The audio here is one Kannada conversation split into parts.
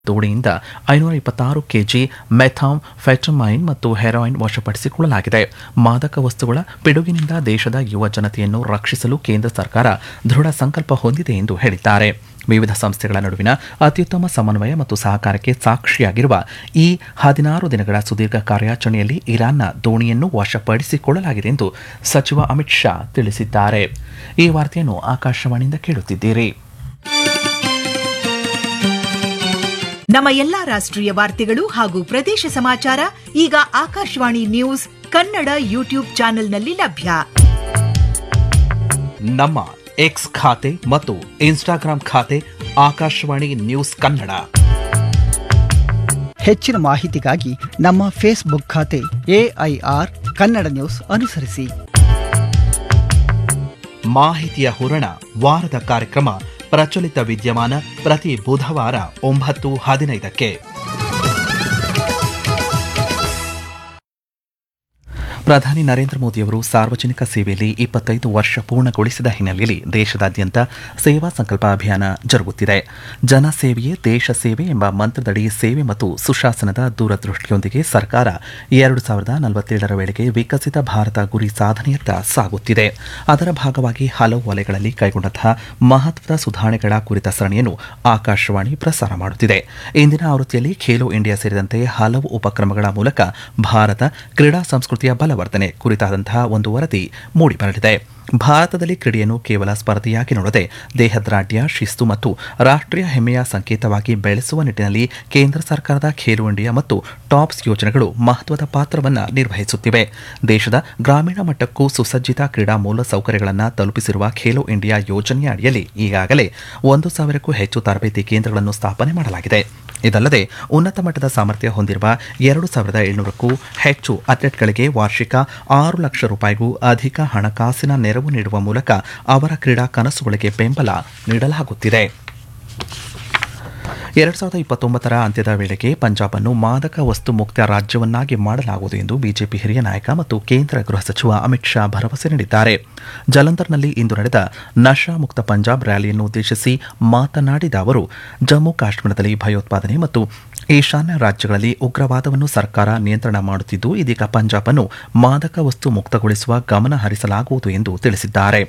ದೋಣಿಯಿಂದ 526 ಕೆಜಿ ಮೆಥಾಂಫೆಟಮೈನ್ ಮತ್ತು ಹೆರಾಯಿನ್ ವಶಪಡಿಸಿಕೊಳ್ಳಲಾಗಿದೆ. ಮಾದಕ ವಸ್ತುಗಳ ಪಿಡುಗಿನಿಂದ ದೇಶದ ಯುವ ಜನತೆಯನ್ನು ರಕ್ಷಿಸಲು ಕೇಂದ್ರ ಸರ್ಕಾರ ದೃಢ ಸಂಕಲ್ಪ ಹೊಂದಿದೆ ಎಂದು ಹೇಳಿದ್ದಾರೆ. ವಿವಿಧ ಸಂಸ್ಥೆಗಳ ನಡುವಿನ ಅತ್ಯುತ್ತಮ ಸಮನ್ವಯ ಮತ್ತು ಸಹಕಾರಕ್ಕೆ ಸಾಕ್ಷಿಯಾಗಿರುವ ಈ 16 ದಿನಗಳ ಸುದೀರ್ಘ ಕಾರ್ಯಾಚರಣೆಯಲ್ಲಿ ಇರಾನ್ನ ದೋಣಿಯನ್ನು ವಶಪಡಿಸಿಕೊಳ್ಳಲಾಗಿದೆ ಎಂದು ಸಚಿವ ಅಮಿತ್ ಶಾ ತಿಳಿಸಿದ್ದಾರೆ. ಈ ವಾರ್ತೆಯನ್ನು ಆಕಾಶವಾಣಿಯಿಂದ ಕೇಳುತ್ತಿದ್ದೀರಿ. ನಮ್ಮ ಎಲ್ಲಾ ರಾಷ್ಟ್ರೀಯ ವಾರ್ತೆಗಳು ಹಾಗೂ ಪ್ರದೇಶ ಸಮಾಚಾರ ಈಗ ಆಕಾಶವಾಣಿ ನ್ಯೂಸ್ ಕನ್ನಡ ಯೂಟ್ಯೂಬ್ ಚಾನೆಲ್ನಲ್ಲಿ ಲಭ್ಯ. ನಮ್ಮ ಎಕ್ಸ್ ಖಾತೆ ಮತ್ತು ಇನ್ಸ್ಟಾಗ್ರಾಂ ಖಾತೆ ಆಕಾಶವಾಣಿ ನ್ಯೂಸ್ ಕನ್ನಡ. ಹೆಚ್ಚಿನ ಮಾಹಿತಿಗಾಗಿ ನಮ್ಮ ಫೇಸ್ಬುಕ್ ಖಾತೆ AIR ಕನ್ನಡ ನ್ಯೂಸ್ ಅನುಸರಿಸಿ. ಮಾಹಿತಿಯ ಹೂರಣ ವಾರದ ಕಾರ್ಯಕ್ರಮ ಪ್ರಚಲಿತ ವಿದ್ಯಮಾನ ಪ್ರತಿ ಬುಧವಾರ 9:15ಕ್ಕೆ. ಪ್ರಧಾನಿ ನರೇಂದ್ರ ಮೋದಿಯವರು ಸಾರ್ವಜನಿಕ ಸೇವೆಯಲ್ಲಿ 25 ವರ್ಷ ಪೂರ್ಣಗೊಳಿಸಿದ ಹಿನ್ನೆಲೆಯಲ್ಲಿ ದೇಶದಾದ್ಯಂತ ಸೇವಾ ಸಂಕಲ್ಪ ಅಭಿಯಾನ ಜರುಗುತ್ತಿದೆ. ಜನಸೇವೆಯೇ ದೇಶ ಸೇವೆ ಎಂಬ ಮಂತ್ರದಡಿ ಸೇವೆ ಮತ್ತು ಸುಶಾಸನದ ದೂರದೃಷ್ಟಿಯೊಂದಿಗೆ ಸರ್ಕಾರ 2047ರ ವೇಳೆಗೆ ವಿಕಸಿತ ಭಾರತ ಗುರಿ ಸಾಧನೆಯತ್ತ ಸಾಗುತ್ತಿದೆ. ಅದರ ಭಾಗವಾಗಿ ಹಲವು ವಲಯಗಳಲ್ಲಿ ಕೈಗೊಂಡಂತಹ ಮಹತ್ವದ ಸುಧಾರಣೆಗಳ ಕುರಿತ ಸರಣಿಯನ್ನು ಆಕಾಶವಾಣಿ ಪ್ರಸಾರ ಮಾಡುತ್ತಿದೆ. ಇಂದಿನ ಆವೃತ್ತಿಯಲ್ಲಿ ಖೇಲೋ ಇಂಡಿಯಾ ಸೇರಿದಂತೆ ಹಲವು ಉಪಕ್ರಮಗಳ ಮೂಲಕ ಭಾರತ ಕ್ರೀಡಾ ಸಂಸ್ಕೃತಿಯ ಬಲವರ್ಧನೆ ಕುರಿತಾದಂತಹ ಒಂದು ವರದಿ ಮೂಡಿಬರಲಿದೆ. ಭಾರತದಲ್ಲಿ ಕ್ರೀಡೆಯನ್ನು ಕೇವಲ ಸ್ಪರ್ಧೆಯಾಗಿ ನೋಡದೆ ದೇಹದಾರ್ಢ್ಯ, ಶಿಸ್ತು ಮತ್ತು ರಾಷ್ಟ್ರೀಯ ಹೆಮ್ಮೆಯ ಸಂಕೇತವಾಗಿ ಬೆಳೆಸುವ ನಿಟ್ಟಿನಲ್ಲಿ ಕೇಂದ್ರ ಸರ್ಕಾರದ ಖೇಲೋ ಇಂಡಿಯಾ ಮತ್ತು ಟಾಪ್ಸ್ ಯೋಜನೆಗಳು ಮಹತ್ವದ ಪಾತ್ರವನ್ನು ನಿರ್ವಹಿಸುತ್ತಿವೆ. ದೇಶದ ಗ್ರಾಮೀಣ ಮಟ್ಟಕ್ಕೂ ಸುಸಜ್ಜಿತ ಕ್ರೀಡಾ ಮೂಲಸೌಕರ್ಯಗಳನ್ನು ತಲುಪಿಸಿರುವ ಖೇಲೋ ಇಂಡಿಯಾ ಯೋಜನೆಯ ಅಡಿಯಲ್ಲಿ ಈಗಾಗಲೇ 1,000ಕ್ಕೂ ಹೆಚ್ಚು ತರಬೇತಿ ಕೇಂದ್ರಗಳನ್ನು ಸ್ಥಾಪನೆ ಮಾಡಲಾಗಿದೆ. ಇದಲ್ಲದೆ ಉನ್ನತ ಮಟ್ಟದ ಸಾಮರ್ಥ್ಯ ಹೊಂದಿರುವ 2,700ಕ್ಕೂ ಹೆಚ್ಚು ಅಥ್ಲೆಟ್ಗಳಿಗೆ ವಾರ್ಷಿಕ 6 ಲಕ್ಷ ರೂಪಾಯಿಗೂ ಅಧಿಕ ಹಣಕಾಸಿನ ನೆರವು ನೀಡುವ ಮೂಲಕ ಅವರ ಕ್ರೀಡಾ ಕನಸುಗಳಿಗೆ ಬೆಂಬಲ ನೀಡಲಾಗುತ್ತಿದೆ. 2029ರ ಅಂತ್ಯದ ವೇಳೆಗೆ ಪಂಜಾಬ್ ಅನ್ನು ಮಾದಕ ವಸ್ತು ಮುಕ್ತ ರಾಜ್ಯವನ್ನಾಗಿ ಮಾಡಲಾಗುವುದು ಎಂದು ಬಿಜೆಪಿ ಹಿರಿಯ ನಾಯಕ ಮತ್ತು ಕೇಂದ್ರ ಗೃಹ ಸಚಿವ ಅಮಿತ್ ಶಾ ಭರವಸೆ ನೀಡಿದ್ದಾರೆ. ಜಲಂಧರ್ನಲ್ಲಿ ಇಂದು ನಡೆದ ನಶಾ ಮುಕ್ತ ಪಂಜಾಬ್ ರ್ಯಾಲಿಯನ್ನು ಉದ್ದೇಶಿಸಿ ಮಾತನಾಡಿದ ಅವರು, ಜಮ್ಮು ಕಾಶ್ಮೀರದಲ್ಲಿ ಭಯೋತ್ಪಾದನೆ ಮತ್ತು ಈಶಾನ್ಯ ರಾಜ್ಯಗಳಲ್ಲಿ ಉಗ್ರವಾದವನ್ನು ಸರ್ಕಾರ ನಿಯಂತ್ರಣ ಮಾಡುತ್ತಿದ್ದು, ಇದೀಗ ಪಂಜಾಬ್ ಅನ್ನು ಮಾದಕ ವಸ್ತು ಮುಕ್ತಗೊಳಿಸುವ ಗಮನ ಹರಿಸಲಾಗುವುದು ಎಂದು ತಿಳಿಸಿದ್ದಾರೆ.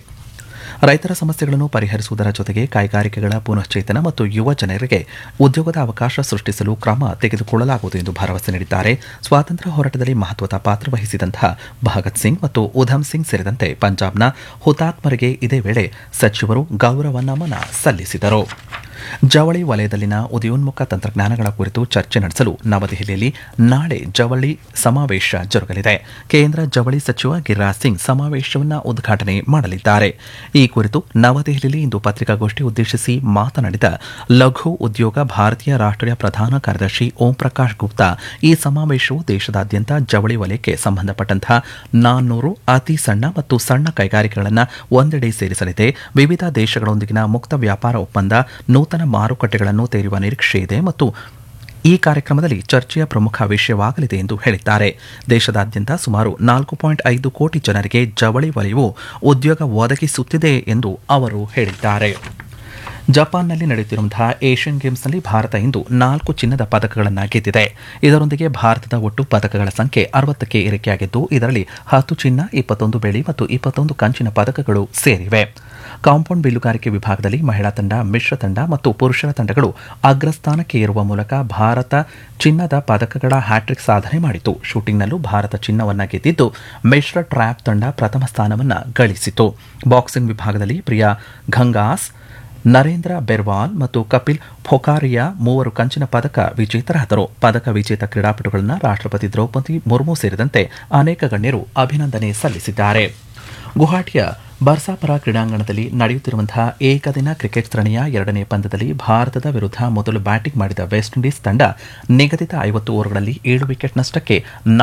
ರೈತರ ಸಮಸ್ಯೆಗಳನ್ನು ಪರಿಹರಿಸುವುದರ ಜೊತೆಗೆ ಕೈಗಾರಿಕೆಗಳ ಪುನಶ್ಚೇತನ ಮತ್ತು ಯುವ ಜನರಿಗೆ ಉದ್ಯೋಗದ ಅವಕಾಶ ಸೃಷ್ಟಿಸಲು ಕ್ರಮ ತೆಗೆದುಕೊಳ್ಳಲಾಗುವುದು ಎಂದು ಭರವಸೆ ನೀಡಿದ್ದಾರೆ. ಸ್ವಾತಂತ್ರ್ಯ ಹೋರಾಟದಲ್ಲಿ ಮಹತ್ವದ ಪಾತ್ರ ವಹಿಸಿದಂತಹ ಭಗತ್ ಸಿಂಗ್ ಮತ್ತು ಉಧಮ್ ಸಿಂಗ್ ಸೇರಿದಂತೆ ಪಂಜಾಬ್ನ ಹುತಾತ್ಮರಿಗೆ ಇದೇ ವೇಳೆ ಸಚಿವರು ಗೌರವ ನಮನ ಸಲ್ಲಿಸಿದರು. ಜವಳಿ ವಲಯದಲ್ಲಿನ ಉದಯೋನ್ಮುಖ ತಂತ್ರಜ್ಞಾನಗಳ ಕುರಿತು ಚರ್ಚೆ ನಡೆಸಲು ನವದೆಹಲಿಯಲ್ಲಿ ನಾಳೆ ಜವಳಿ ಸಮಾವೇಶ ಜರುಗಲಿದೆ. ಕೇಂದ್ರ ಜವಳಿ ಸಚಿವ ಗಿರಿರಾಜ್ ಸಿಂಗ್ ಸಮಾವೇಶವನ್ನು ಉದ್ಘಾಟನೆ ಮಾಡಲಿದ್ದಾರೆ. ಈ ಕುರಿತು ನವದೆಹಲಿಯಲ್ಲಿ ಇಂದು ಪತ್ರಿಕಾಗೋಷ್ಠಿ ಉದ್ದೇಶಿಸಿ ಮಾತನಾಡಿದ ಲಘು ಉದ್ಯೋಗ ಭಾರತೀಯ ರಾಷ್ಟ್ರೀಯ ಪ್ರಧಾನ ಕಾರ್ಯದರ್ಶಿ ಓಂ ಪ್ರಕಾಶ್ ಗುಪ್ತಾ, ಈ ಸಮಾವೇಶವು ದೇಶದಾದ್ಯಂತ ಜವಳಿ ವಲಯಕ್ಕೆ ಸಂಬಂಧಪಟ್ಟಂತಹ 400 ಅತಿ ಸಣ್ಣ ಮತ್ತು ಸಣ್ಣ ಕೈಗಾರಿಕೆಗಳನ್ನು ಒಂದೆಡೆ ಸೇರಿಸಲಿದೆ. ವಿವಿಧ ದೇಶಗಳೊಂದಿಗಿನ ಮುಕ್ತ ವ್ಯಾಪಾರ ಒಪ್ಪಂದ ನೂತನ ಮಾರುಕಟ್ಟೆಗಳನ್ನು ತೆರೆಯುವ ನಿರೀಕ್ಷೆ ಇದೆ ಮತ್ತು ಈ ಕಾರ್ಯಕ್ರಮದಲ್ಲಿ ಚರ್ಚೆಯ ಪ್ರಮುಖ ವಿಷಯವಾಗಲಿದೆ ಎಂದು ಹೇಳಿದ್ದಾರೆ. ದೇಶದಾದ್ಯಂತ ಸುಮಾರು 4.5 ಕೋಟಿ ಜನರಿಗೆ ಜವಳಿ ವಲಯವು ಉದ್ಯೋಗ ಒದಗಿಸುತ್ತಿದೆ ಎಂದು ಅವರು ಹೇಳಿದ್ದಾರೆ. ಜಪಾನ್ನಲ್ಲಿ ನಡೆಯುತ್ತಿರುವಂತಹ ಏಷ್ಯನ್ ಗೇಮ್ಸ್ನಲ್ಲಿ ಭಾರತ ಇಂದು 4 ಚಿನ್ನದ ಪದಕಗಳನ್ನು ಗೆದ್ದಿದೆ. ಇದರೊಂದಿಗೆ ಭಾರತದ ಒಟ್ಟು ಪದಕಗಳ ಸಂಖ್ಯೆ 60ಕ್ಕೆ ಏರಿಕೆಯಾಗಿದ್ದು, ಇದರಲ್ಲಿ 10 ಚಿನ್ನ, 21 ಬೆಳ್ಳಿ ಮತ್ತು 21 ಕಂಚಿನ ಪದಕಗಳು ಸೇರಿವೆ. ಕಾಂಪೌಂಡ್ ಬಿಲ್ಲುಗಾರಿಕೆ ವಿಭಾಗದಲ್ಲಿ ಮಹಿಳಾ ತಂಡ, ಮಿಶ್ರ ತಂಡ ಮತ್ತು ಪುರುಷರ ತಂಡಗಳು ಅಗ್ರಸ್ಥಾನಕ್ಕೆ ಏರುವ ಮೂಲಕ ಭಾರತ ಚಿನ್ನದ ಪದಕಗಳ ಹ್ಯಾಟ್ರಿಕ್ ಸಾಧನೆ ಮಾಡಿತು. ಶೂಟಿಂಗ್ನಲ್ಲೂ ಭಾರತ ಚಿನ್ನವನ್ನು ಗೆದ್ದಿದ್ದು, ಮಿಶ್ರ ಟ್ರ್ಯಾಪ್ ತಂಡ ಪ್ರಥಮ ಸ್ಥಾನವನ್ನು ಗಳಿಸಿತು. ಬಾಕ್ಸಿಂಗ್ ವಿಭಾಗದಲ್ಲಿ ಪ್ರಿಯಾ ಘಂಗಾಸ್, ನರೇಂದ್ರ ಬೆರ್ವಾಲ್ ಮತ್ತು ಕಪಿಲ್ ಫೊಕಾರಿಯಾ ಮೂವರು ಕಂಚಿನ ಪದಕ ವಿಜೇತರಾದರು. ಪದಕ ವಿಜೇತ ಕ್ರೀಡಾಪಟುಗಳನ್ನು ರಾಷ್ಟ್ರಪತಿ ದ್ರೌಪದಿ ಮುರ್ಮು ಸೇರಿದಂತೆ ಅನೇಕ ಗಣ್ಯರು ಅಭಿನಂದನೆ ಸಲ್ಲಿಸಿದ್ದಾರೆ. ಗುವಾಹಟಿಯ ಬರ್ಸಾಪರ ಕ್ರೀಡಾಂಗಣದಲ್ಲಿ ನಡೆಯುತ್ತಿರುವಂತಹ ಏಕದಿನ ಕ್ರಿಕೆಟ್ ಸರಣಿಯ 2ನೇ ಪಂದ್ಯದಲ್ಲಿ ಭಾರತದ ವಿರುದ್ಧ ಮೊದಲು ಬ್ಯಾಟಿಂಗ್ ಮಾಡಿದ ವೆಸ್ಟ್ ಇಂಡೀಸ್ ತಂಡ ನಿಗದಿತ 50 ಓವರ್ಗಳಲ್ಲಿ 7 ವಿಕೆಟ್ ನಷ್ಟಕ್ಕೆ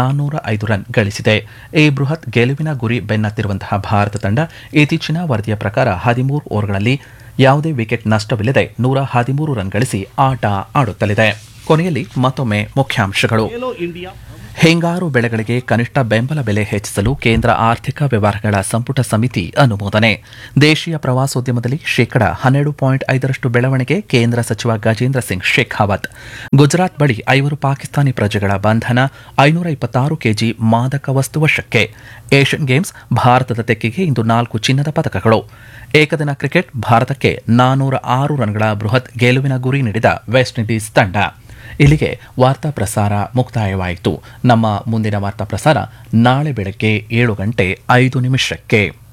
405 ರನ್ ಗಳಿಸಿದೆ. ಈ ಬೃಹತ್ ಗೆಲುವಿನ ಗುರಿ ಬೆನ್ನತ್ತಿರುವಂತಹ ಭಾರತ ತಂಡ ಇತ್ತೀಚಿನ ವರದಿಯ ಪ್ರಕಾರ 13 ಓವರ್ಗಳಲ್ಲಿ ಯಾವುದೇ ವಿಕೆಟ್ ನಷ್ಟವಿಲ್ಲದೆ 113 ರನ್ ಗಳಿಸಿ ಆಟ ಆಡುತ್ತಲಿದೆ. ಕೊನೆಯಲ್ಲಿ ಮತ್ತೊಮ್ಮೆ ಮುಖ್ಯಾಂಶಗಳು. ಹಿಂಗಾರು ಬೆಳೆಗಳಿಗೆ ಕನಿಷ್ಠ ಬೆಂಬಲ ಬೆಲೆ ಹೆಚ್ಚಿಸಲು ಕೇಂದ್ರ ಆರ್ಥಿಕ ವ್ಯವಹಾರಗಳ ಸಂಪುಟ ಸಮಿತಿ ಅನುಮೋದನೆ. ದೇಶೀಯ ಪ್ರವಾಸೋದ್ಯಮದಲ್ಲಿ ಶೇಕಡ 12.5 ಬೆಳವಣಿಗೆ. ಕೇಂದ್ರ ಸಚಿವ ಗಜೇಂದ್ರ ಸಿಂಗ್ ಶೇಖಾವತ್. ಗುಜರಾತ್ ಬಳಿ 5 ಪಾಕಿಸ್ತಾನಿ ಪ್ರಜೆಗಳ ಬಂಧನ. 526 ಕೆಜಿ ಮಾದಕ ವಸ್ತು ವಶಕ್ಕೆ. ಏಷ್ಯನ್ ಗೇಮ್ಸ್ ಭಾರತದ ತೆಕ್ಕೆಗೆ ಇಂದು 4 ಚಿನ್ನದ ಪದಕಗಳು. ಏಕದಿನ ಕ್ರಿಕೆಟ್ ಭಾರತಕ್ಕೆ 406 ರನ್ಗಳ ಬೃಹತ್ ಗೆಲುವಿನ ಗುರಿ ನೀಡಿದ ವೆಸ್ಟ್ ಇಂಡೀಸ್ ತಂಡ. ಇಲ್ಲಿಗೆ ವಾರ್ತಾ ಪ್ರಸಾರ ಮುಕ್ತಾಯವಾಯಿತು. ನಮ್ಮ ಮುಂದಿನ ವಾರ್ತಾ ಪ್ರಸಾರ ನಾಳೆ ಬೆಳಗ್ಗೆ 7:05.